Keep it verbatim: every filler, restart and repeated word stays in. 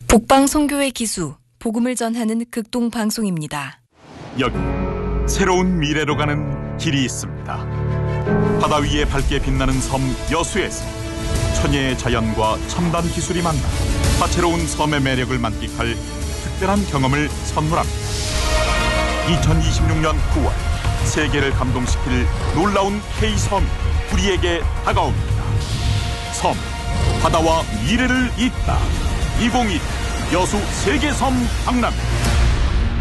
북방송교회 기수, 복음을 전하는 극동방송입니다. 여기 새로운 미래로 가는 길이 있습니다. 바다 위에 밝게 빛나는 섬 여수에서 천혜의 자연과 첨단 기술이 만나 다채로운 섬의 매력을 만끽할 특별한 경험을 선물합니다. 이천이십육 년 구월 세계를 감동시킬 놀라운 K섬이 우리에게 다가옵니다. 섬, 바다와 미래를 잇다. 이천이십 여수 세계섬 박람회.